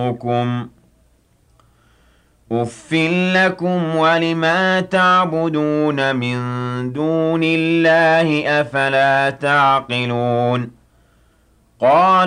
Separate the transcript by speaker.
Speaker 1: يعظكم أُفٍّ لكم ولما تعبدون من دون الله أفلا تعقلون قال